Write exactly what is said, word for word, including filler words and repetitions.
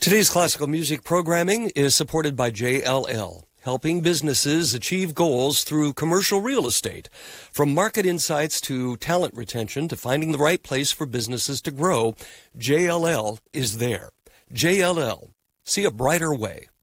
Today's classical music programming is supported by J L L, helping businesses achieve goals through commercial real estate. From market insights to talent retention to finding the right place for businesses to grow, J L L is there. J L L, see a brighter way.